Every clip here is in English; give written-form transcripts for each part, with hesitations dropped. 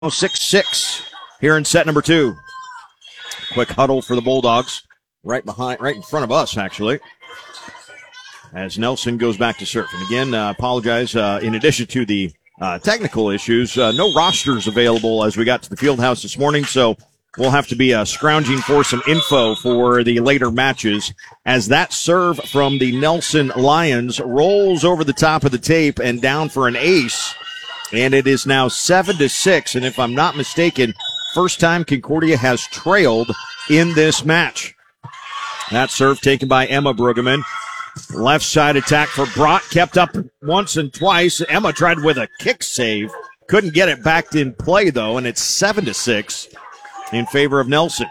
6-6 here in set number 2. Quick huddle for the Bulldogs. Right in front of us, actually. As Nelson goes back to serve. And again, apologize, in addition to the technical issues, no rosters available as we got to the field house this morning, so we'll have to be scrounging for some info for the later matches as that serve from the Nelson Lions rolls over the top of the tape and down for an ace. And it is now 7-6. And if I'm not mistaken, first time Concordia has trailed in this match. That serve taken by Emma Brueggemann. Left side attack for Brott, kept up once and twice. Emma tried with a kick save. Couldn't get it back in play, though, and it's 7-6 in favor of Nelson.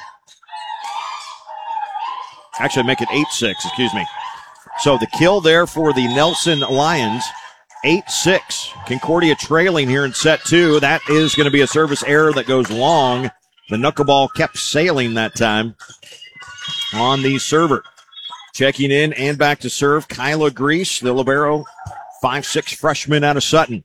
Actually, make it 8-6, excuse me. So the kill there for the Nelson Lions, 8-6. Concordia trailing here in set 2. That is going to be a service error that goes long. The knuckleball kept sailing that time on the server. Checking in and back to serve, Kyla Grease, the libero, 5'6" freshman out of Sutton.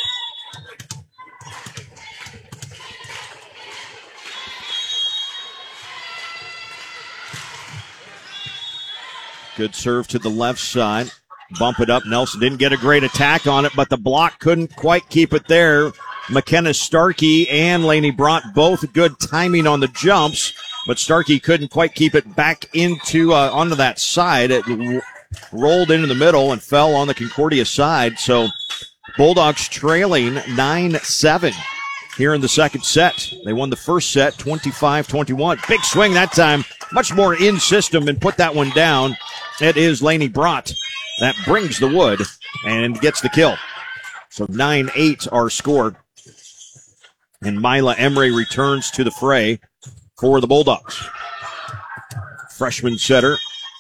Good serve to the left side. Bump it up. Nelson didn't get a great attack on it, but the block couldn't quite keep it there. McKenna Starkey and Lainey Brott, both good timing on the jumps, but Starkey couldn't quite keep it back into onto that side. It rolled into the middle and fell on the Concordia side. So Bulldogs trailing 9-7 here in the second set. They won the first set 25-21. Big swing that time, much more in system, and put that one down. It is Lainey Brott that brings the wood and gets the kill. So 9-8 our score. And Mila Emery returns to the fray for the Bulldogs. Freshman setter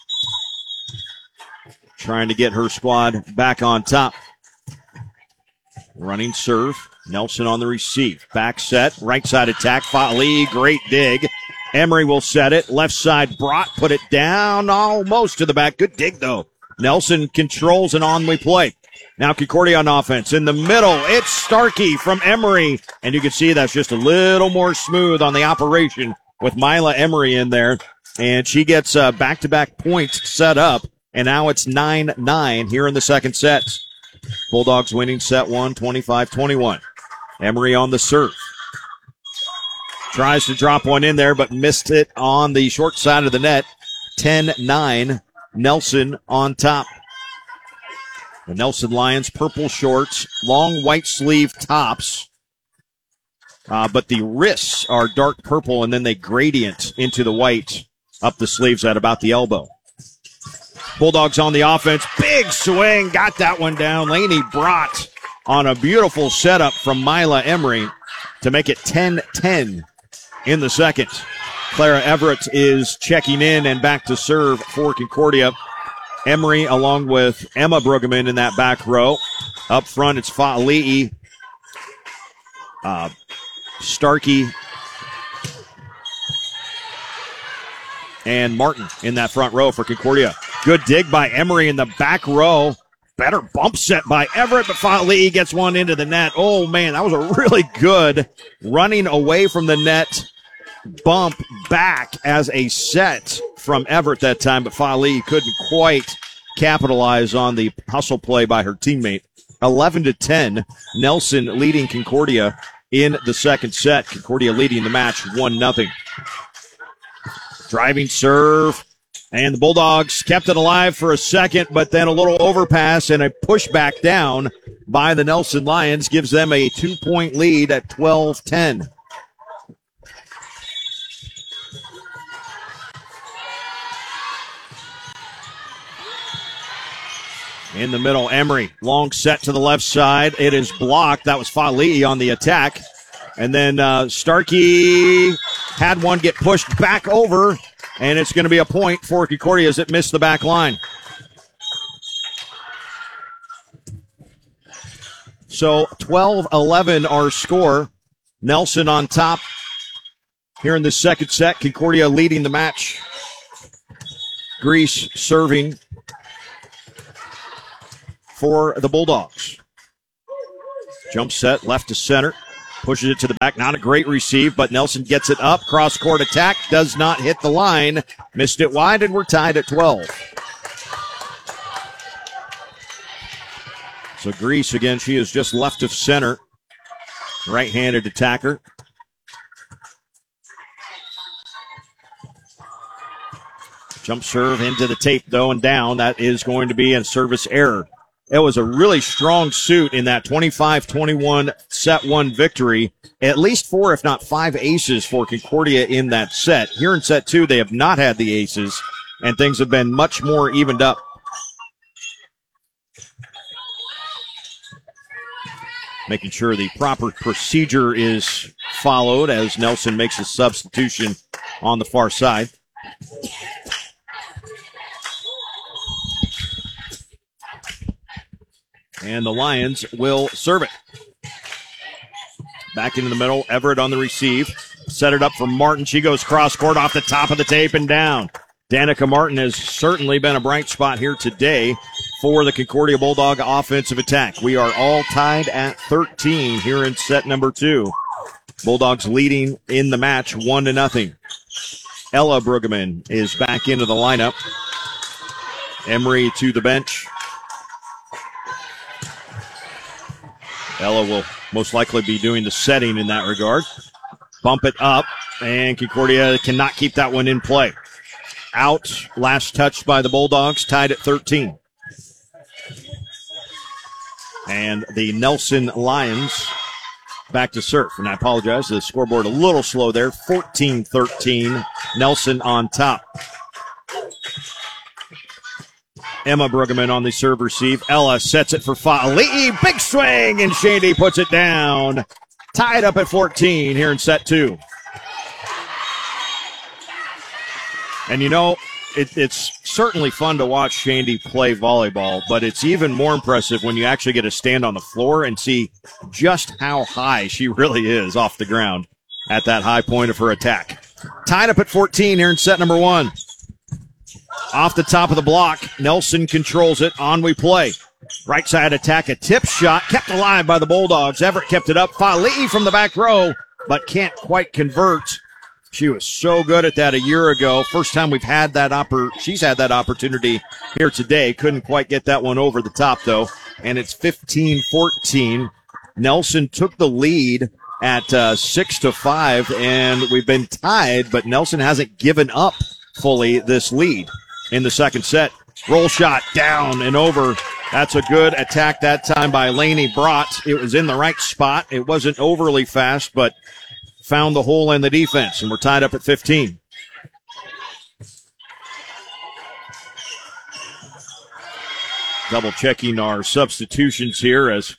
trying to get her squad back on top. Running serve. Nelson on the receive. Back set. Right side attack. Fa'ali. Great dig. Emery will set it. Left side. Brott put it down almost to the back. Good dig, though. Nelson controls an on-way play. Now Concordia on offense. In the middle, it's Starkey from Emery. And you can see that's just a little more smooth on the operation with Mila Emery in there. And she gets back-to-back points set up. And now it's 9-9 here in the second set. Bulldogs winning set 1, 25-21. Emery on the serve. Tries to drop one in there, but missed it on the short side of the net. 10-9, Nelson on top. The Nelson Lions, purple shorts, long white sleeve tops. But the wrists are dark purple, and then they gradient into the white up the sleeves at about the elbow. Bulldogs on the offense. Big swing. Got that one down. Lainey Brott on a beautiful setup from Mila Emery to make it 10-10 in the second. Clara Everett is checking in and back to serve for Concordia. Emery along with Emma Brueggemann in that back row. Up front, it's Fa'ali'i, Starkey, and Martin in that front row for Concordia. Good dig by Emery in the back row. Better bump set by Everett, but Fa'ali'i gets one into the net. Oh, man, that was a really good running away from the net bump back as a set from Everett that time, but Fa'ali'i couldn't quite capitalize on the hustle play by her teammate. 11-10, Nelson leading Concordia in the second set. Concordia leading the match 1-0. Driving serve, and the Bulldogs kept it alive for a second, but then a little overpass and a pushback down by the Nelson Lions gives them a 2-point lead at 12-10. In the middle, Emery, long set to the left side. It is blocked. That was Fa'ali'i on the attack. And then Starkey had one get pushed back over, and it's going to be a point for Concordia as it missed the back line. So 12-11 our score. Nelson on top here in the second set. Concordia leading the match. Grease serving for the Bulldogs. Jump set, left to center. Pushes it to the back. Not a great receive, but Nelson gets it up. Cross-court attack. Does not hit the line. Missed it wide, and we're tied at 12. So Grease, again, she is just left of center. Right-handed attacker. Jump serve into the tape, though, and down. That is going to be a service error. It was a really strong suit in that 25-21 set one victory. At least 4, if not 5 aces for Concordia in that set. Here in set 2, they have not had the aces, and things have been much more evened up. Making sure the proper procedure is followed as Nelson makes a substitution on the far side. And the Lions will serve it. Back into the middle. Everett on the receive. Set it up for Martin. She goes cross-court off the top of the tape and down. Danica Martin has certainly been a bright spot here today for the Concordia Bulldog offensive attack. We are all tied at 13 here in set number 2. Bulldogs leading in the match 1-0. Ella Brueggemann is back into the lineup. Emery to the bench. Ella will most likely be doing the setting in that regard. Bump it up, and Concordia cannot keep that one in play. Out, last touch by the Bulldogs, tied at 13. And the Nelson Lions back to serve. And I apologize, the scoreboard a little slow there. 14-13, Nelson on top. Emma Brueggemann on the serve receive. Ella sets it for Fa'ali'i. Big swing, and Shady puts it down. Tied up at 14 here in set 2. And you know, it's certainly fun to watch Shandy play volleyball, but it's even more impressive when you actually get to stand on the floor and see just how high she really is off the ground at that high point of her attack. Tied up at 14 here in set number 1. Off the top of the block, Nelson controls it. On we play. Right side attack, a tip shot, kept alive by the Bulldogs. Everett kept it up. Fa'ali'i from the back row, but can't quite convert. She was so good at that a year ago. First time we've had that she's had that opportunity here today. Couldn't quite get that one over the top, though. And it's 15-14. Nelson took the lead at 6-5, and we've been tied, but Nelson hasn't given up fully this lead in the second set. Roll shot down and over. That's a good attack that time by Lainey Brott. It was in the right spot. It wasn't overly fast, but found the hole in the defense, and we're tied up at 15. Double checking our substitutions here as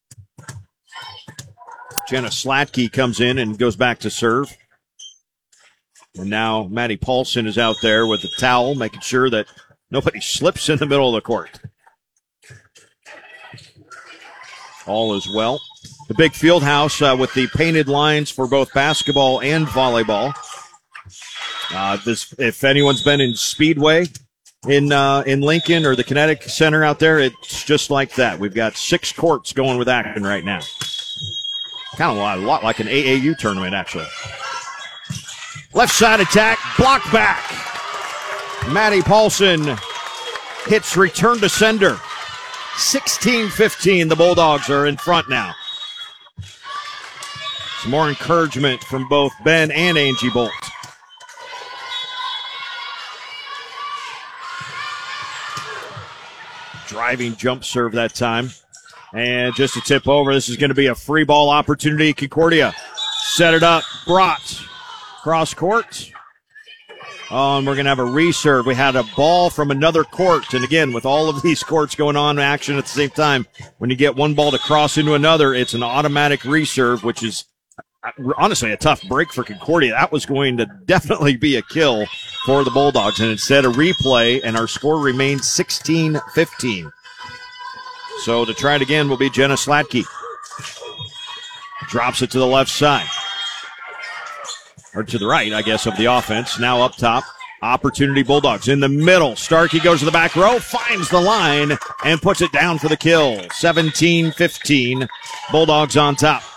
Jenna Slatke comes in and goes back to serve. And now Maddie Paulson is out there with the towel, making sure that nobody slips in the middle of the court. All is well. The big field house with the painted lines for both basketball and volleyball. If anyone's been in Speedway in Lincoln or the Kinetic Center out there, it's just like that. We've got 6 courts going with action right now. Kind of a lot like an AAU tournament, actually. Left side attack, blocked back. Maddie Paulson hits return to sender. 16-15, the Bulldogs are in front now. Some more encouragement from both Ben and Angie Bolt. Driving jump serve that time. And just a tip over, this is going to be a free ball opportunity. Concordia set it up, Brott. Cross court. Oh, and we're going to have a reserve. We had a ball from another court. And again, with all of these courts going on in action at the same time, when you get one ball to cross into another, it's an automatic reserve, which is honestly a tough break for Concordia. That was going to definitely be a kill for the Bulldogs. And instead a replay, and our score remains 16-15. So to try it again will be Jenna Slatke. Drops it to the left side. Or to the right, I guess, of the offense. Now up top. Opportunity Bulldogs in the middle. Starkey goes to the back row, finds the line, and puts it down for the kill. 17-15. Bulldogs on top.